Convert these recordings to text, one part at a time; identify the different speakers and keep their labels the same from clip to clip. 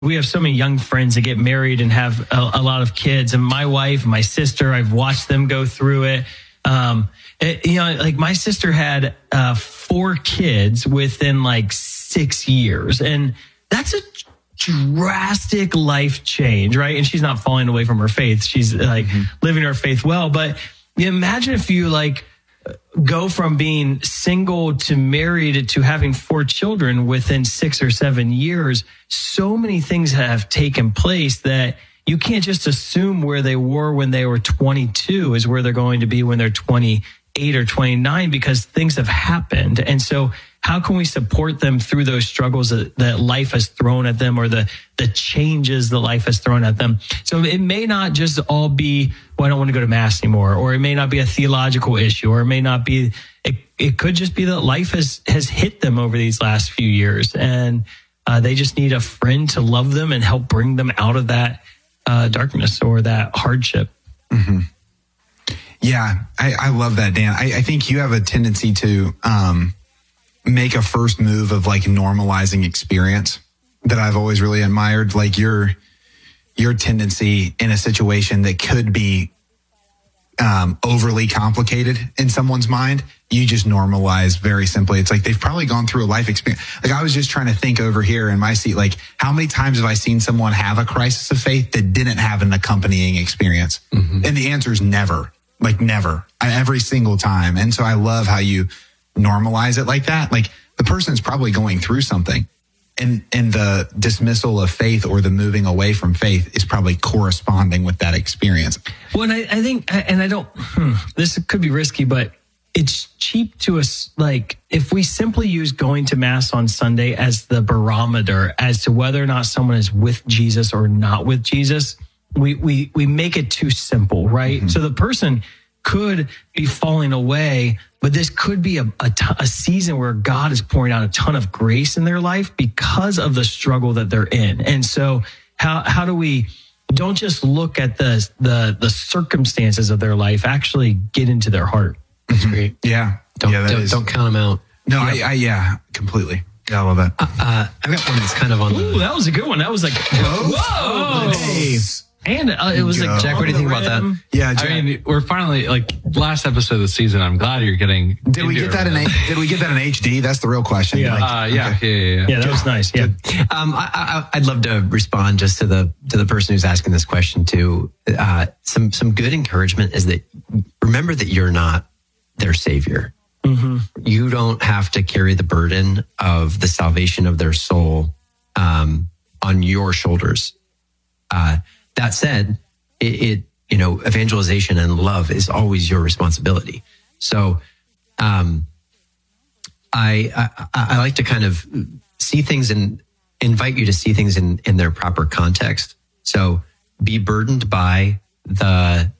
Speaker 1: we have so many young friends that get married and have a lot of kids. And my wife, my sister, I've watched them go through it. Like my sister had 4 kids within like 6 years. And that's a drastic life change, right? And she's not falling away from her faith. She's like living her faith well. But imagine if you like go from being single to married to having 4 children within 6 or 7 years. So many things have taken place that you can't just assume where they were when they were 22 is where they're going to be when they're 28 or 29, because things have happened. And so how can we support them through those struggles that life has thrown at them, or the changes that life has thrown at them? So it may not just all be, well, I don't want to go to mass anymore, or it may not be a theological issue, or it may not be, it could just be that life has hit them over these last few years, and they just need a friend to love them and help bring them out of that darkness or that hardship.
Speaker 2: Mm-hmm. Yeah, I love that, Dan. I think you have a tendency to make a first move of like normalizing experience that I've always really admired. Like your tendency in a situation that could be overly complicated in someone's mind, you just normalize very simply. It's like they've probably gone through a life experience. Like I was just trying to think over here in my seat, like how many times have I seen someone have a crisis of faith that didn't have an accompanying experience? Mm-hmm. And the answer is never, like never, every single time. And so I love how you normalize it like that. Like the person's probably going through something, and the dismissal of faith or the moving away from faith is probably corresponding with that experience.
Speaker 1: Well, and I think, and I don't, this could be risky, but it's cheap to us. Like if we simply use going to mass on Sunday as the barometer as to whether or not someone is with Jesus or not with Jesus, we make it too simple, right? Mm-hmm. So the person could be falling away, but this could be a season where God is pouring out a ton of grace in their life because of the struggle that they're in. And so how do we don't just look at the circumstances of their life, actually get into their heart?
Speaker 3: That's great.
Speaker 2: Yeah.
Speaker 3: Don't count them out.
Speaker 2: No, yeah. Completely. Yeah, I love that.
Speaker 3: I've got one that's kind of on
Speaker 1: Ooh, that was a good one. That was like, whoa.
Speaker 2: Hey.
Speaker 1: And it was like,
Speaker 3: Jack, what do you think about that?
Speaker 2: Yeah, Jack.
Speaker 4: I mean, we're finally like last episode of the season. I'm glad you're getting.
Speaker 2: Did we get that in HD? That's the real question.
Speaker 1: Yeah,
Speaker 4: yeah.
Speaker 1: Yeah, that was nice. Yeah.
Speaker 3: I'd love to respond just to the person who's asking this question too. Some good encouragement is that remember that you're not their savior. Mm-hmm. You don't have to carry the burden of the salvation of their soul on your shoulders. That said, evangelization and love is always your responsibility. So, I like to kind of see things and invite you to see things in their proper context. So be burdened by the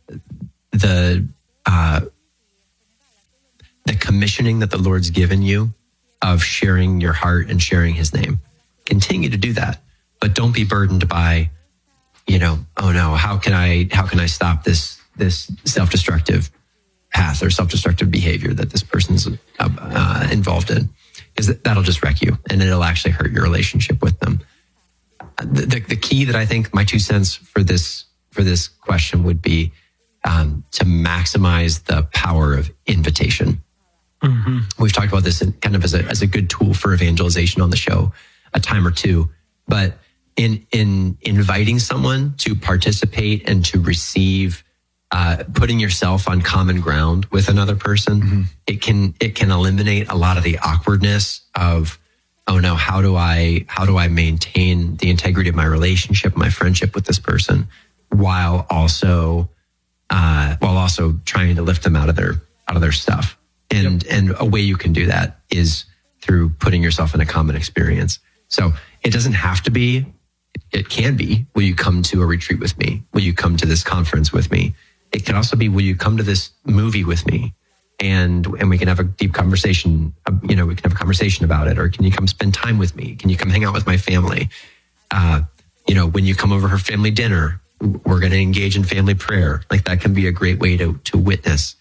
Speaker 3: commissioning that the Lord's given you of sharing your heart and sharing his name. Continue to do that, but don't be burdened by, oh no, how can I stop this self-destructive path or self-destructive behavior that this person's involved in? Because that'll just wreck you and it'll actually hurt your relationship with them. The key that I think, my 2 cents for this question would be to maximize the power of invitation. Mm-hmm. We've talked about this kind of as a good tool for evangelization on the show a time or two, but in inviting someone to participate and to receive, putting yourself on common ground with another person, mm-hmm. it can eliminate a lot of the awkwardness of, oh no, how do I maintain the integrity of my relationship, my friendship with this person, while also trying to lift them out of their stuff. And a way you can do that is through putting yourself in a common experience. So it doesn't have to be. It can be, will you come to a retreat with me? Will you come to this conference with me? It can also be, will you come to this movie with me? And we can have a deep conversation, we can have a conversation about it. Or can you come spend time with me? Can you come hang out with my family? When you come over for family dinner, we're going to engage in family prayer. Like that can be a great way to witness,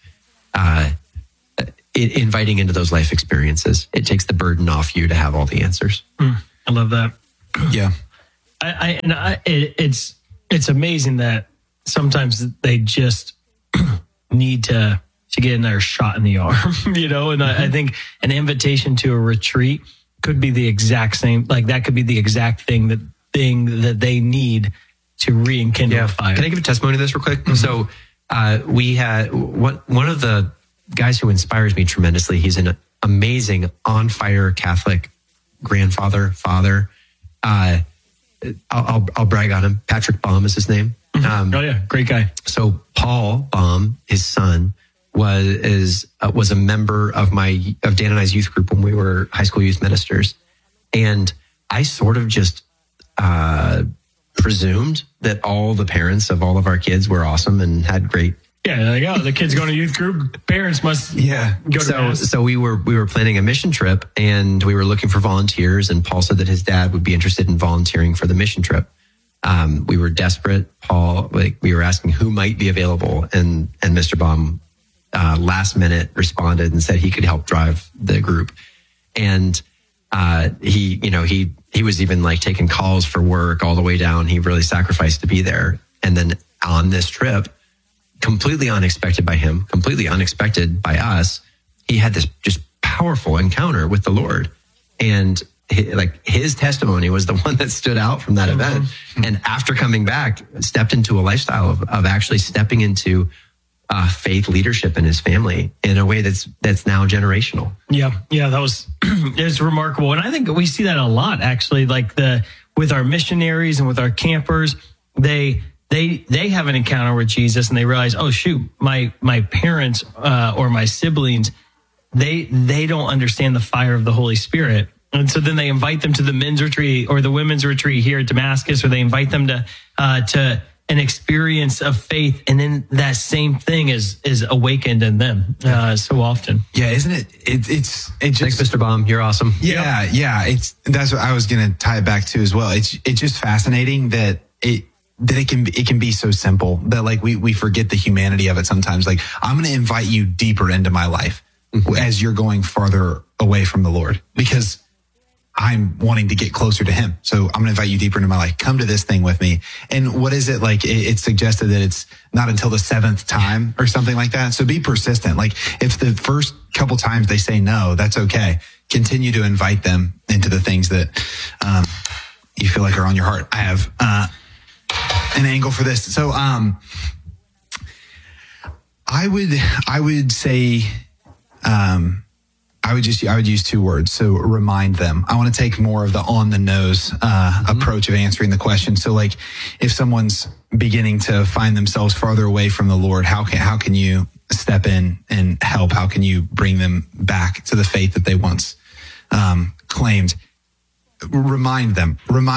Speaker 3: inviting into those life experiences. It takes the burden off you to have all the answers.
Speaker 1: I love that.
Speaker 2: Yeah.
Speaker 1: It's amazing that sometimes they just need to get another shot in the arm, and I think an invitation to a retreat could be the exact same, like that could be the exact thing that they need to rekindle the fire.
Speaker 3: Can I give a testimony to this real quick? So we had one of the guys who inspires me tremendously. He's an amazing on fire Catholic grandfather, father. I'll brag on him. Patrick Baum is his name.
Speaker 1: Great guy.
Speaker 3: So Paul Baum, his son, was a member of Dan and I's youth group when we were high school youth ministers, and I sort of just presumed that all the parents of all of our kids were awesome and had great.
Speaker 1: Yeah, there you go. The kids going to youth group, parents must go to mass. So we were planning a mission trip, and we were looking for volunteers, and Paul said that his dad would be interested in volunteering for the mission trip. We were desperate. Paul, we were asking who might be available, and Mr. Baum last minute responded and said he could help drive the group. And he was even like taking calls for work all the way down. He really sacrificed to be there. And then on this trip, completely unexpected by him, completely unexpected by us, he had this just powerful encounter with the Lord. And his testimony was the one that stood out from that event. And after coming back, stepped into a lifestyle of actually stepping into faith leadership in his family in a way that's now generational. Yeah, that was it's remarkable, and I think we see that a lot actually. Like with our missionaries and with our campers, they have an encounter with Jesus and they realize, oh shoot, my parents or my siblings, they don't understand the fire of the Holy Spirit. And so then they invite them to the men's retreat or the women's retreat here at Damascus, or they invite them to an experience of faith, and then that same thing is awakened in them so often. Yeah, isn't it? It just. Thanks, Mr. Baum. You're awesome. Yeah. That's what I was going to tie it back to as well. It's just fascinating that it can be so simple that like we forget the humanity of it sometimes. Like, I'm going to invite you deeper into my life as you're going farther away from the Lord, because I'm wanting to get closer to him. So I'm going to invite you deeper into my life. Come to this thing with me. And what is it like? It's suggested that it's not until the 7th time or something like that. So be persistent. Like, if the first couple times they say no, that's okay. Continue to invite them into the things that you feel like are on your heart. I have an angle for this. So I would say I would use 2 words. So remind them. I want to take more of the on the nose approach of answering the question. So like, if someone's beginning to find themselves farther away from the Lord, how can you step in and help? How can you bring them back to the faith that they once claimed? Remind them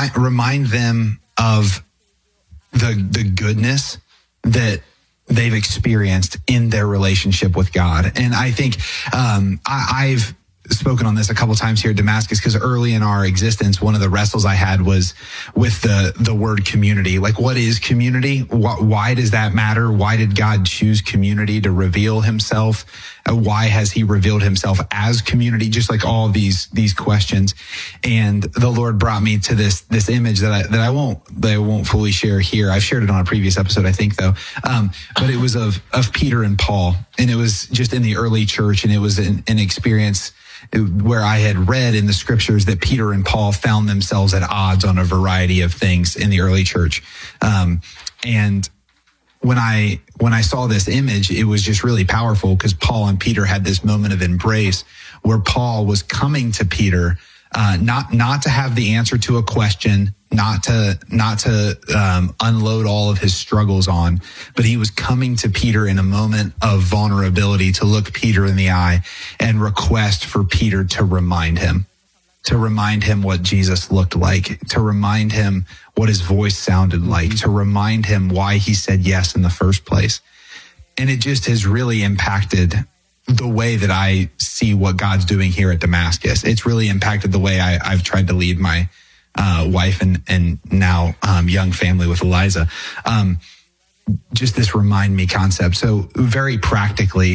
Speaker 1: of the goodness that they've experienced in their relationship with God. And I think I've spoken on this a couple times here at Damascus, because early in our existence, one of the wrestles I had was with the word community. Like, what is community? Why does that matter? Why did God choose community to reveal himself? Why has he revealed himself as community? Just like all of these questions. And the Lord brought me to this image that I won't fully share here. I've shared it on a previous episode, I think, though. But it was of Peter and Paul, and it was just in the early church, and it was an experience where I had read in the scriptures that Peter and Paul found themselves at odds on a variety of things in the early church. And when I saw this image, it was just really powerful, because Paul and Peter had this moment of embrace where Paul was coming to Peter, not to have the answer to a question, not to unload all of his struggles on, but he was coming to Peter in a moment of vulnerability to look Peter in the eye and request for Peter to remind him what Jesus looked like, to remind him what his voice sounded like, to remind him why he said yes in the first place. And it just has really impacted the way that I see what God's doing here at Damascus. It's really impacted the way I've tried to lead my wife and now young family with Eliza. Just this remind me concept. So very practically,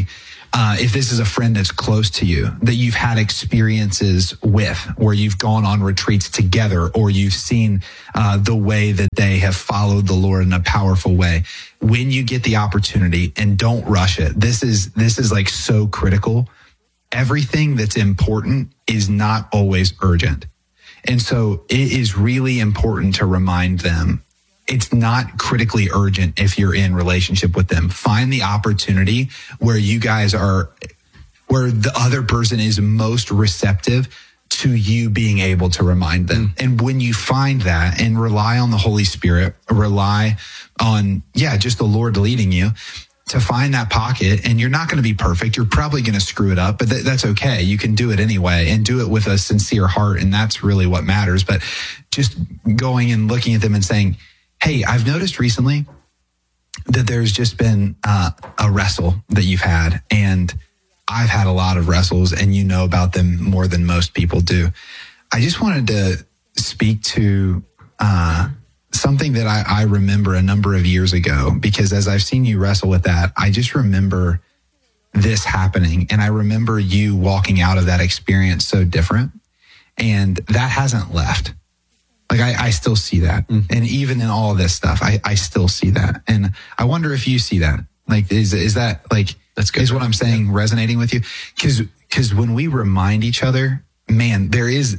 Speaker 2: if this is a friend that's close to you, that you've had experiences with, where you've gone on retreats together, or you've seen the way that they have followed the Lord in a powerful way, when you get the opportunity, and don't rush it. This is like so critical. Everything that's important is not always urgent. And so it is really important to remind them it's not critically urgent if you're in relationship with them. Find the opportunity where you guys are, where the other person is most receptive to you being able to remind them. And when you find that, and rely on the Holy Spirit, rely on, just the Lord leading you to find that pocket. And you're not going to be perfect. You're probably going to screw it up, but that's okay. You can do it anyway, and do it with a sincere heart. And that's really what matters. But just going and looking at them and saying, hey, I've noticed recently that there's just been a wrestle that you've had, and I've had a lot of wrestles, and you know about them more than most people do. I just wanted to speak to something that I remember a number of years ago, because as I've seen you wrestle with that, I just remember this happening, and I remember you walking out of that experience so different, and that hasn't left. Like I still see that. And even in all of this stuff, I still see that. And I wonder if you see that. Like, is that like, that's good. Is what I'm saying resonating with you? Cause when we remind each other, man,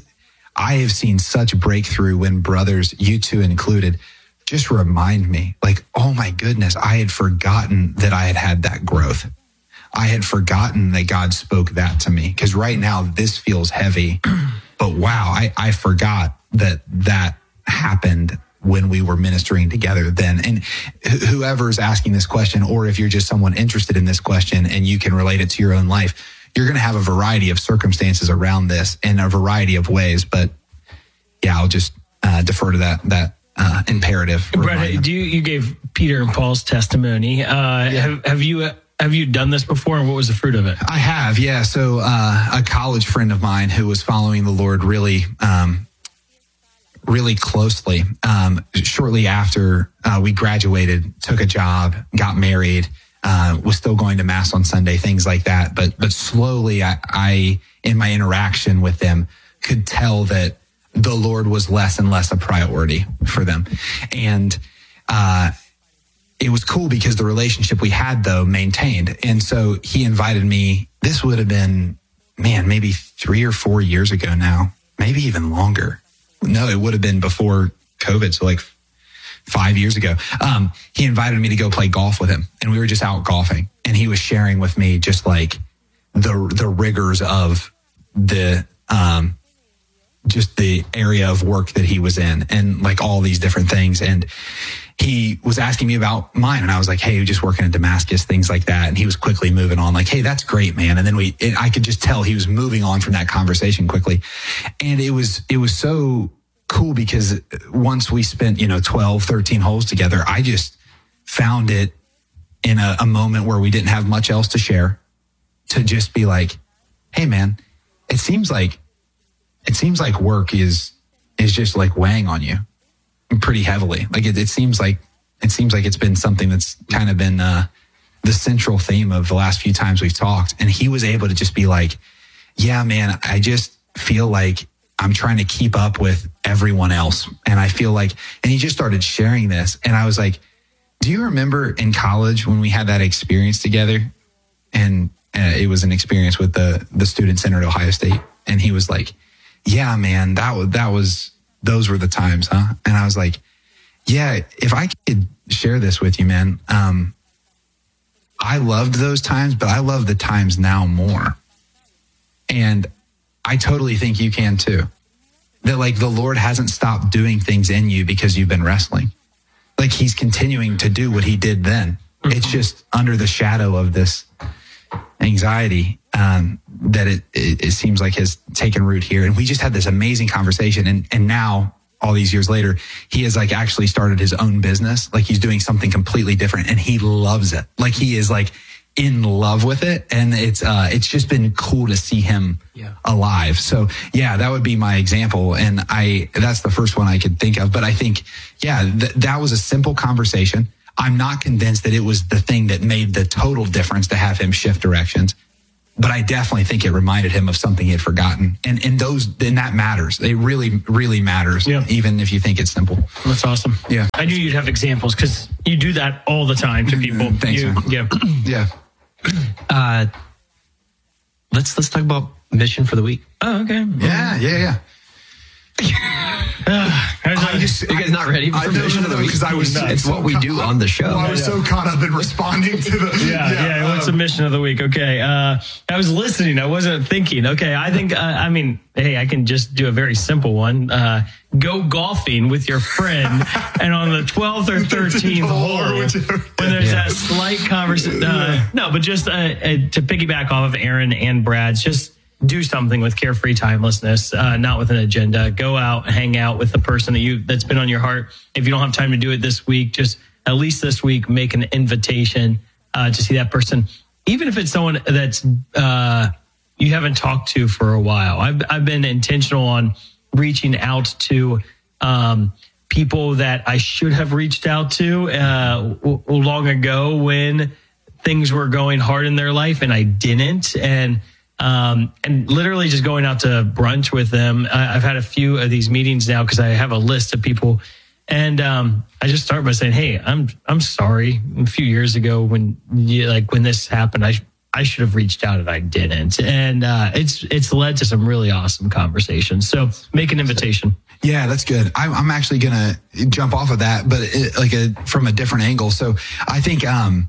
Speaker 2: I have seen such breakthrough when brothers, you two included, just remind me, like, oh my goodness, I had forgotten that I had that growth. I had forgotten that God spoke that to me. Cause right now this feels heavy, but wow, I forgot that happened when we were ministering together then. And whoever's asking this question, or if you're just someone interested in this question and you can relate it to your own life, you're going to have a variety of circumstances around this in a variety of ways. But I'll just defer to that imperative.
Speaker 1: Brett, you gave Peter and Paul's testimony. Have you done this before, and what was the fruit of it?
Speaker 2: I have, yeah. So a college friend of mine who was following the Lord really closely, shortly after we graduated, took a job, got married, was still going to mass on Sunday, things like that. But slowly I in my interaction with them, could tell that the Lord was less and less a priority for them. And it was cool because the relationship we had, though, maintained. And so he invited me. This would have been, maybe 3 or 4 years ago now, maybe even longer. No, it would have been before COVID. So like 5 years ago, he invited me to go play golf with him, and we were just out golfing, and he was sharing with me just like the rigors of the, just the area of work that he was in, and like all these different things. And he was asking me about mine, and I was like, hey, just working in Damascus, things like that. And he was quickly moving on, like, hey, that's great, man. And then I could just tell he was moving on from that conversation quickly. And it was so cool because once we spent, 12, 13 holes together, I just found it in a moment where we didn't have much else to share, to just be like, hey, man, it seems like work is just like weighing on you pretty heavily. Like it seems like it's been something that's kind of been the central theme of the last few times we've talked. And he was able to just be like, yeah, man, I just feel like I'm trying to keep up with everyone else. And I feel like, and he just started sharing this. And I was like, do you remember in college when we had that experience together? And it was an experience with the Student Center at Ohio State. And he was like, yeah, man, those were the times, huh? And I was like, yeah, if I could share this with you, man, I loved those times, but I love the times now more. And I totally think you can too. That like the Lord hasn't stopped doing things in you because you've been wrestling. Like he's continuing to do what he did then. Mm-hmm. It's just under the shadow of this anxiety that it seems like has taken root here. And we just had this amazing conversation. And now, all these years later, he has like actually started his own business. Like he's doing something completely different, and he loves it. Like he is like in love with it. And it's just been cool to see him alive. So yeah, that would be my example. And that's the first one I could think of. But I think, that was a simple conversation. I'm not convinced that it was the thing that made the total difference to have him shift directions. But I definitely think it reminded him of something he had forgotten. And that matters. It really, really matters, even if you think it's simple.
Speaker 1: That's awesome.
Speaker 2: Yeah.
Speaker 1: I knew you'd have examples because you do that all the time to people.
Speaker 2: Thanks, man.
Speaker 1: Yeah.
Speaker 2: Yeah.
Speaker 3: Let's talk about mission for the week.
Speaker 1: Oh, okay.
Speaker 2: Yeah.
Speaker 3: You guys not ready for mission of the week?
Speaker 2: Because I was.
Speaker 3: It's what we do on the show.
Speaker 2: Well, I was so caught up in responding to the.
Speaker 1: Yeah. What's the mission of the week? Okay. I was listening. I wasn't thinking. Okay. I think. Hey, I can just do a very simple one. Go golfing with your friend, and on the 12th or 13th hole, when there's that slight conversation. No, but just to piggyback off of Aaron and Brad's, just do something with carefree timelessness, not with an agenda. Go out, hang out with the person that's been on your heart. If you don't have time to do it this week, just at least this week, make an invitation to see that person, even if it's someone that's you haven't talked to for a while. I've been intentional on reaching out to people that I should have reached out to long ago when things were going hard in their life, and I didn't. And literally just going out to brunch with them. I've had a few of these meetings now because I have a list of people, and I just start by saying, "Hey, I'm sorry. A few years ago when this happened, I should have reached out and I didn't." And it's led to some really awesome conversations. So make an invitation.
Speaker 2: Yeah, that's good. I'm actually gonna jump off of that, but from a different angle. So I think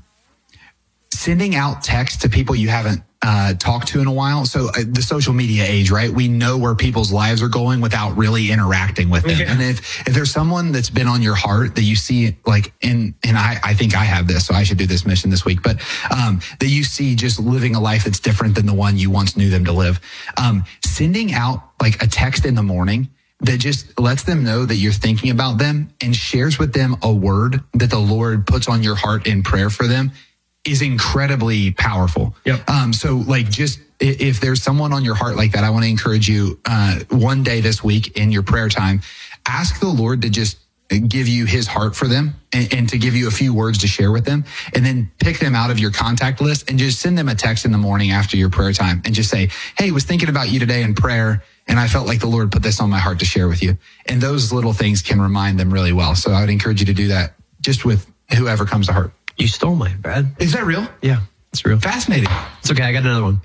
Speaker 2: sending out text to people you haven't talked to in a while. So the social media age, right? We know where people's lives are going without really interacting with them. Yeah. And if there's someone that's been on your heart that you see, and I think I have this, so I should do this mission this week, but that you see just living a life that's different than the one you once knew them to live. Sending out a text in the morning that just lets them know that you're thinking about them and shares with them a word that the Lord puts on your heart in prayer for them is incredibly powerful.
Speaker 1: Yep.
Speaker 2: So just if there's someone on your heart like that, I want to encourage you one day this week in your prayer time, ask the Lord to just give you his heart for them and to give you a few words to share with them, and then pick them out of your contact list and just send them a text in the morning after your prayer time and just say, "Hey, was thinking about you today in prayer, and I felt like the Lord put this on my heart to share with you." And those little things can remind them really well. So I would encourage you to do that just with whoever comes to heart.
Speaker 3: You stole mine, Brad.
Speaker 2: Is that real?
Speaker 3: Yeah, it's real.
Speaker 2: Fascinating.
Speaker 3: It's okay. I got another one.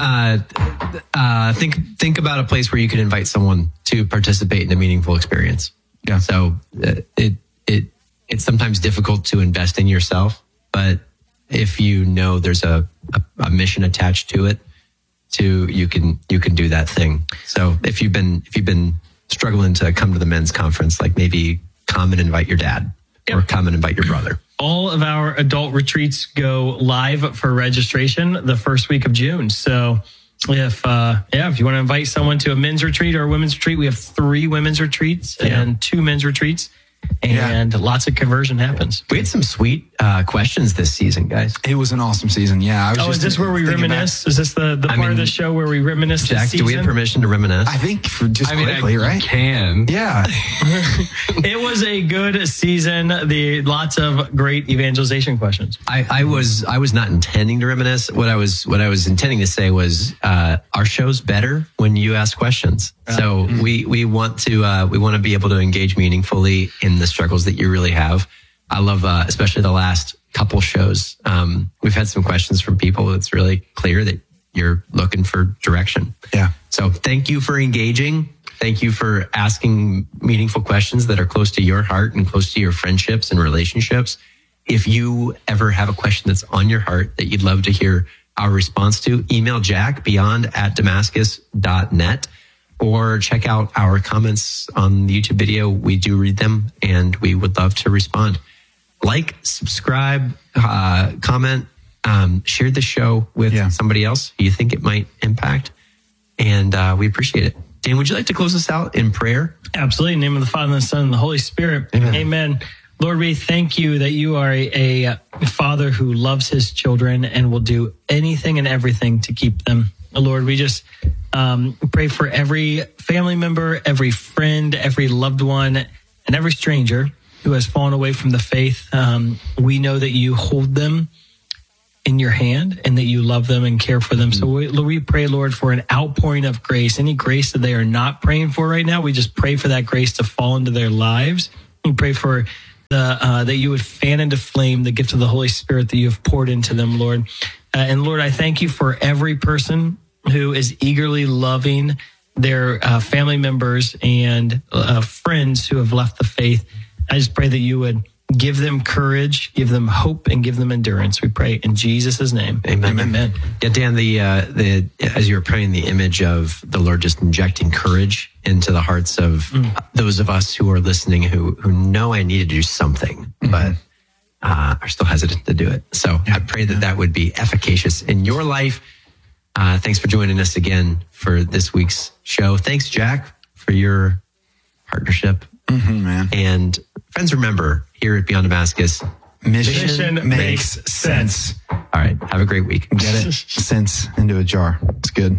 Speaker 2: Yeah.
Speaker 3: Think about a place where you could invite someone to participate in a meaningful experience.
Speaker 2: Yeah.
Speaker 3: So it's sometimes difficult to invest in yourself, but if you know there's a mission attached to it, you can do that thing. So if you've been struggling to come to the men's conference, maybe come and invite your dad. Or come and invite your brother.
Speaker 1: All of our adult retreats go live for registration the first week of June. So if you want to invite someone to a men's retreat or a women's retreat, we have 3 women's retreats and 2 men's retreats. And lots of conversion happens.
Speaker 3: We had some sweet questions this season, guys.
Speaker 2: It was an awesome season. Yeah.
Speaker 1: Is this where we reminisce? Is this the part of the show where we reminisce?
Speaker 3: Jack, do we have permission to reminisce?
Speaker 2: I think quickly, right?
Speaker 4: Can.
Speaker 2: Yeah.
Speaker 1: It was a good season. Lots of great evangelization questions.
Speaker 3: I was not intending to reminisce. What I was intending to say was our show's better when you ask questions. So we want to be able to engage meaningfully in the struggles that you really have. I love, especially the last couple shows. We've had some questions from people. It's really clear that you're looking for direction.
Speaker 2: Yeah.
Speaker 3: So thank you for engaging. Thank you for asking meaningful questions that are close to your heart and close to your friendships and relationships. If you ever have a question that's on your heart that you'd love to hear our response to, email Jack beyond@damascus.net. Or check out our comments on the YouTube video. We do read them, and we would love to respond. Like, subscribe, comment, share the show with somebody else who you think it might impact, and we appreciate it. Dan, would you like to close us out in prayer?
Speaker 1: Absolutely. In the name of the Father, and the Son, and the Holy Spirit. Amen. Lord, we thank you that you are a father who loves his children and will do anything and everything to keep them. Lord, we just pray for every family member, every friend, every loved one, and every stranger who has fallen away from the faith, we know that you hold them in your hand and that you love them and care for them. So we pray, Lord, for an outpouring of grace. Any grace that they are not praying for right now, we just pray for that grace to fall into their lives. We pray for that you would fan into flame the gift of the Holy Spirit that you have poured into them, Lord. And Lord, I thank you for every person who is eagerly loving their family members and friends who have left the faith. I just pray that you would give them courage, give them hope, and give them endurance. We pray in Jesus' name.
Speaker 3: Amen.
Speaker 1: Amen.
Speaker 3: Yeah, Dan, the as you were praying, the image of the Lord just injecting courage into the hearts of those of us who are listening who know I need to do something, but are still hesitant to do it. So I pray that would be efficacious in your life. Thanks for joining us again for this week's show. Thanks, Jack, for your partnership.
Speaker 2: Man.
Speaker 3: And friends, remember, here at Beyond Damascus,
Speaker 2: Mission makes sense.
Speaker 3: All right. Have a great week.
Speaker 2: Get it? Sense into a jar. It's good.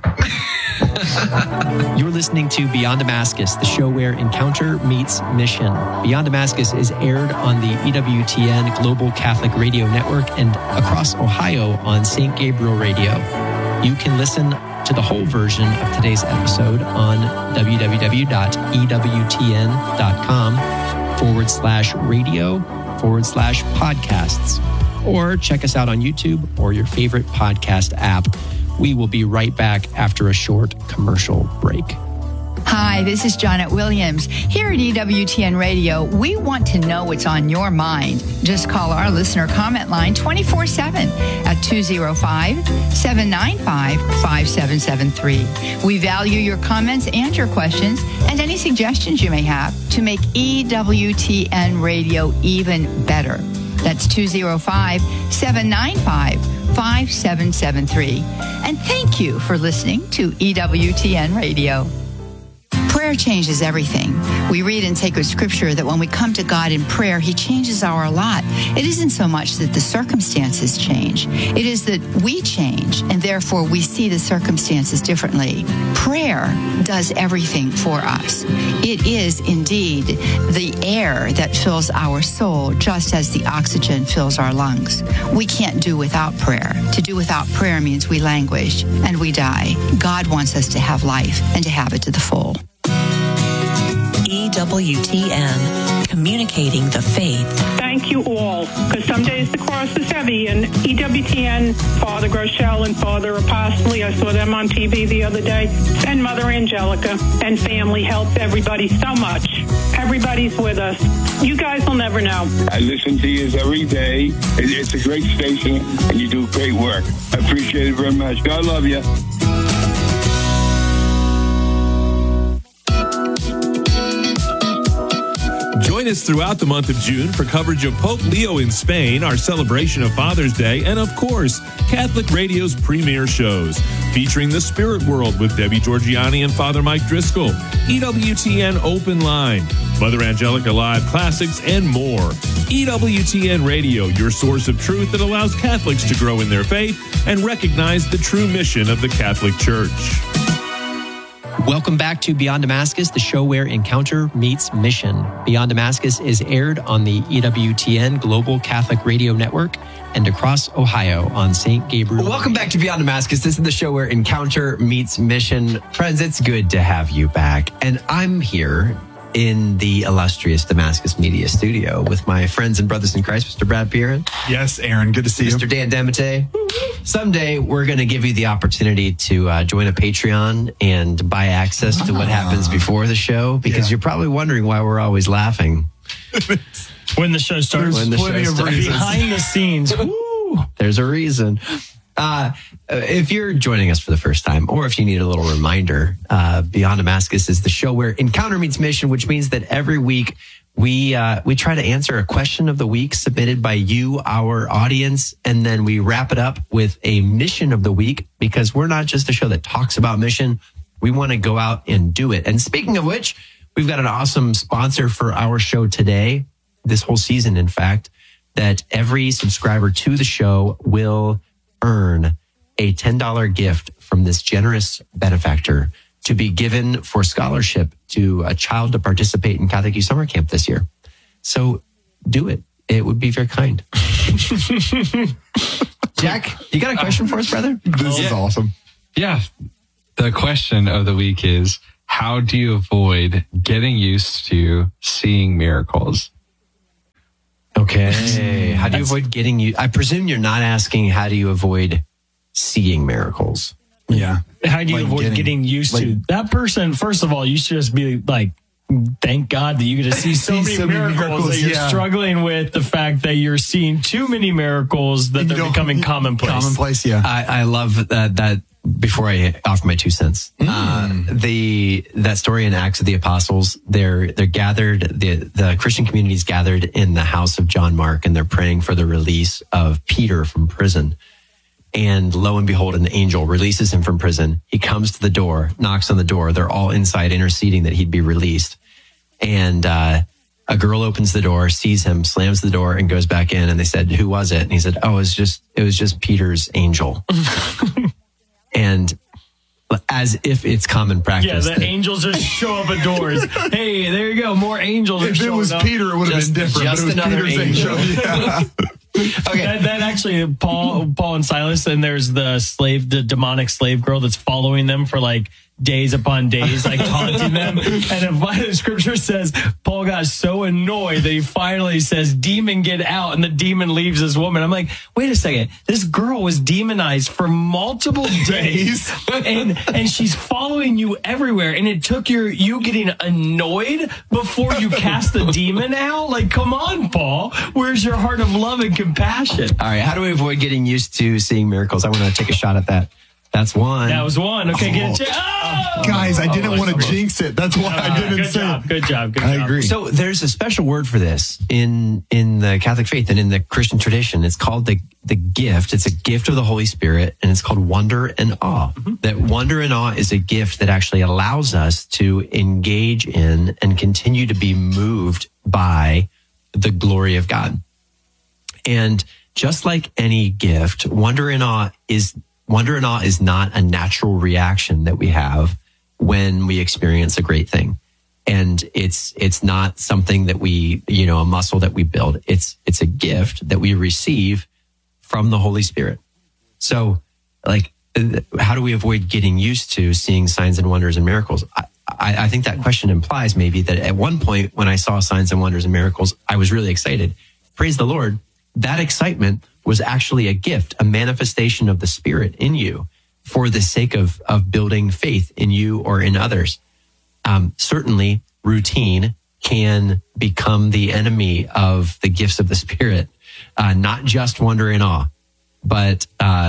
Speaker 5: You're listening to Beyond Damascus, the show where encounter meets mission. Beyond Damascus is aired on the EWTN Global Catholic Radio Network and across Ohio on St. Gabriel Radio. You can listen to the whole version of today's episode on www.ewtn.com/radio/podcasts, or check us out on YouTube or your favorite podcast app. We will be right back after a short commercial break.
Speaker 6: Hi, this is Janet Williams. Here at EWTN Radio, we want to know what's on your mind. Just call our listener comment line 24/7 at 205-795-5773. We value your comments and your questions and any suggestions you may have to make EWTN Radio even better. That's 205-795-5773. And thank you for listening to EWTN Radio. Prayer changes everything. We read in sacred scripture that when we come to God in prayer, He changes our lot. It isn't so much that the circumstances change. It is that we change, and therefore we see the circumstances differently. Prayer does everything for us. It is indeed the air that fills our soul, just as the oxygen fills our lungs. We can't do without prayer. To do without prayer means we languish and we die. God wants us to have life and to have it to the full.
Speaker 7: EWTN, communicating the faith.
Speaker 8: Thank you all, because some days the cross is heavy, and EWTN, Father Groeschel and Father Apostoli, I saw them on TV the other day, and Mother Angelica and family helped everybody so much. Everybody's with us. You guys will never know.
Speaker 9: I listen to you every day. It's a great station, and you do great work. I appreciate it very much. God love you.
Speaker 10: Join us throughout the month of June for coverage of Pope Leo in Spain, our celebration of Father's Day, and of course, Catholic Radio's premier shows, featuring The Spirit World with Debbie Georgiani and Father Mike Driscoll, EWTN Open Line, Mother Angelica Live Classics, and more. EWTN Radio, your source of truth that allows Catholics to grow in their faith and recognize the true mission of the Catholic Church.
Speaker 5: Welcome back to Beyond Damascus, the show where encounter meets mission. Beyond Damascus is aired on the EWTN Global Catholic Radio Network and across Ohio on St. Gabriel.
Speaker 3: Welcome back to Beyond Damascus. This is the show where encounter meets mission. Friends, it's good to have you back. And I'm here in the illustrious Damascus Media Studio with my friends and brothers in Christ, Mr. Brad Pearson.
Speaker 2: Yes, Aaron. Good to see you.
Speaker 3: Mr. Dan Demete. Someday we're going to give you the opportunity to join a Patreon and buy access to what happens before the show, because you're probably wondering why we're always laughing.
Speaker 1: When the show starts.
Speaker 3: When the show starts.
Speaker 1: Behind the scenes. Woo!
Speaker 3: There's a reason. If you're joining us for the first time, or if you need a little reminder, Beyond Damascus is the show where encounter meets mission, which means that every week we try to answer a question of the week submitted by you, our audience, and then we wrap it up with a mission of the week, because we're not just a show that talks about mission. We want to go out and do it. And speaking of which, we've got an awesome sponsor for our show today, this whole season, in fact, that every subscriber to the show will earn a $10 gift from this generous benefactor to be given for scholarship to a child to participate in Catholic Youth Summer Camp this year.
Speaker 5: So do it. It would be very kind. Jack, you got a question for us, brother?
Speaker 2: This is awesome.
Speaker 4: Yeah. The question of the week is, how do you avoid getting used to seeing miracles?
Speaker 5: Okay. How do you avoid getting you? I presume you're not asking how do you avoid seeing miracles?
Speaker 2: Yeah.
Speaker 1: How do you avoid getting used to that person? First of all, you should just be like, thank God that you get to see so many miracles that you're struggling with the fact that you're seeing too many miracles that they're becoming commonplace.
Speaker 2: Commonplace, yeah.
Speaker 5: I love that. Before I offer my 2 cents, that story in Acts of the Apostles, they're gathered, the Christian community's gathered in the house of John Mark, and they're praying for the release of Peter from prison. And lo and behold, an angel releases him from prison. He comes to the door, knocks on the door. They're all inside interceding that he'd be released. And a girl opens the door, sees him, slams the door, and goes back in. And they said, "Who was it?" And he said, "Oh, it was just Peter's angel." And as if it's common practice.
Speaker 1: Yeah, the angels just show up at doors. Hey, there you go. More angels.
Speaker 2: If it was Peter, it would have been different.
Speaker 5: Just
Speaker 2: but it was
Speaker 5: another
Speaker 2: Peter's angel. Yeah.
Speaker 1: Okay. That actually, Paul and Silas, and there's the demonic slave girl that's following them for like days upon days, like taunting them. And the scripture says Paul got so annoyed that he finally says, "Demon, get out," and the demon leaves this woman. I'm like, wait a second, this girl was demonized for multiple days, and she's following you everywhere, and it took you getting annoyed before you cast the demon out? Like, come on, Paul, where's your heart of love and compassion?
Speaker 5: All right, how do we avoid getting used to seeing miracles? I want to take a shot at that. That's one.
Speaker 1: That was one. Okay, get it.
Speaker 2: Guys, I didn't want to jinx it. That's why I didn't say it.
Speaker 1: Good job.
Speaker 2: I agree.
Speaker 5: So there's a special word for this in the Catholic faith and in the Christian tradition. It's called the gift. It's a gift of the Holy Spirit, and it's called wonder and awe. Mm-hmm. That wonder and awe is a gift that actually allows us to engage in and continue to be moved by the glory of God. And just like any gift, wonder and awe is not a natural reaction that we have when we experience a great thing. And it's not something that we, a muscle that we build. It's a gift that we receive from the Holy Spirit. So like, how do we avoid getting used to seeing signs and wonders and miracles? I think that question implies maybe that at one point when I saw signs and wonders and miracles, I was really excited. Praise the Lord. That excitement was actually a gift, a manifestation of the Spirit in you for the sake of building faith in you or in others. Certainly, routine can become the enemy of the gifts of the Spirit, not just wonder and awe, but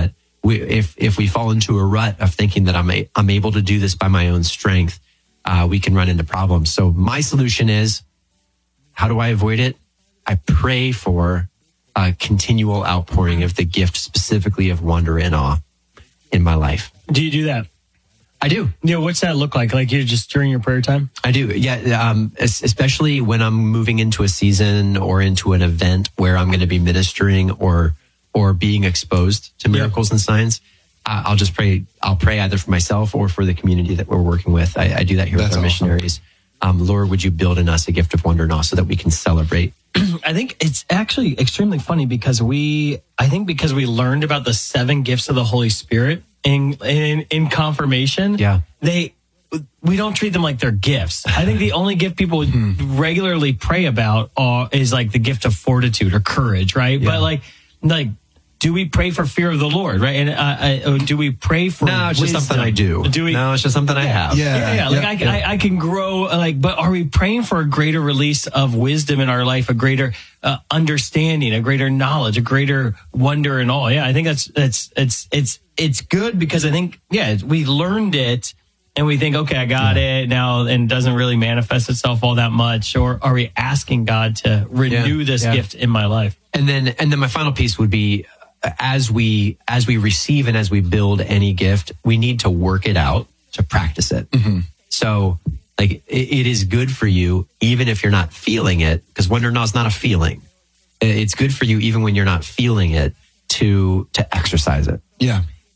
Speaker 5: if we fall into a rut of thinking that I'm able to do this by my own strength, we can run into problems. So my solution is, how do I avoid it? I pray for a continual outpouring of the gift, specifically of wonder and awe in my life.
Speaker 1: Do you do that?
Speaker 5: I do.
Speaker 1: What's that look like? Like you're just during your prayer time?
Speaker 5: I do. Yeah. Especially when I'm moving into a season or into an event where I'm going to be ministering or being exposed to miracles and signs. I'll just pray. I'll pray either for myself or for the community that we're working with. I do that here with our missionaries. Lord, would you build in us a gift of wonder and awe so that we can celebrate?
Speaker 1: I think it's actually extremely funny because we learned about the 7 gifts of the Holy Spirit in confirmation.
Speaker 5: Yeah.
Speaker 1: We don't treat them like they're gifts. I think the only gift people regularly pray about is like the gift of fortitude or courage, right? Yeah. But like, do we pray for fear of the Lord, right? And do we pray for
Speaker 5: No, it's
Speaker 1: wisdom?
Speaker 5: just something I do. No, it's just something I have.
Speaker 1: Yeah. I can grow, but are we praying for a greater release of wisdom in our life, a greater understanding, a greater knowledge, a greater wonder and awe? Yeah, I think it's good because I think, we learned it and we think, okay, I got it now, and it doesn't really manifest itself all that much. Or are we asking God to renew this gift in my life?
Speaker 5: And then my final piece would be, as we receive and as we build any gift, we need to work it out to practice it. Mm-hmm. So like it is good for you, even if you're not feeling it, because wonder and awe is not a feeling. It's good for you, even when you're not feeling it, to exercise it.
Speaker 2: Yeah.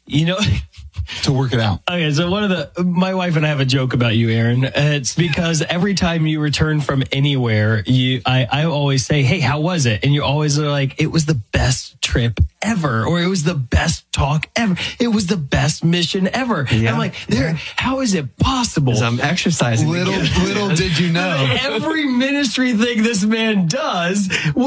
Speaker 11: to work it out.
Speaker 1: Okay, so my wife and I have a joke about you, Aaron. It's because every time you return from anywhere, I always say, "Hey, how was it?" And you always are like, "It was the best trip ever," or "It was the best talk ever. It was the best mission ever."
Speaker 3: Yeah.
Speaker 1: I'm like, how is it possible?
Speaker 3: Because I'm exercising.
Speaker 2: Little did you know.
Speaker 1: Every ministry thing this man does